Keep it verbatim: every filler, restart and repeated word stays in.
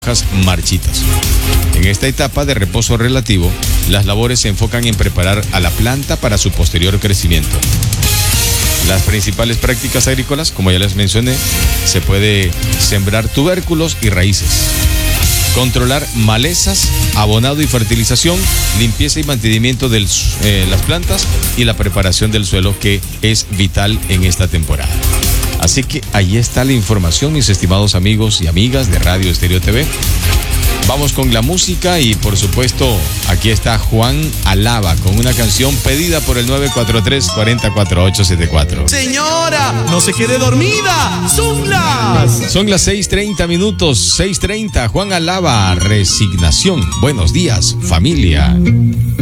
hojas marchitas. En esta etapa de reposo relativo, las labores se enfocan en preparar a la planta para su posterior crecimiento. Las principales prácticas agrícolas, como ya les mencioné, se puede sembrar tubérculos y raíces, controlar malezas, abonado y fertilización, limpieza y mantenimiento de eh, las plantas y la preparación del suelo, que es vital en esta temporada. Así que ahí está la información, mis estimados amigos y amigas de Radio Estéreo T V. Vamos con la música y, por supuesto, aquí está Juan Alaba con una canción pedida por el nueve cuatro tres, cuatro cuatro ocho siete cuatro. Señora, no se quede dormida. Son las... Son las seis treinta minutos, seis treinta. Juan Alaba, Resignación. Buenos días, familia.